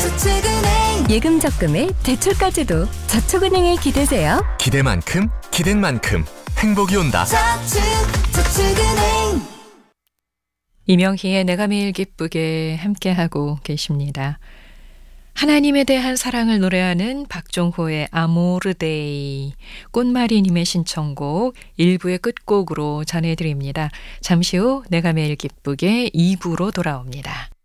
저축은행. 예금 적금에 대출까지도 저축은행에 기대세요. 기대만큼 기댄 만큼 행복이 온다. 저축은행. 이명희의 내가 매일 기쁘게 함께하고 계십니다. 하나님에 대한 사랑을 노래하는 박종호의 아모르데이, 꽃마리님의 신청곡 1부의 끝곡으로 전해드립니다. 잠시 후 내가 매일 기쁘게 2부로 돌아옵니다.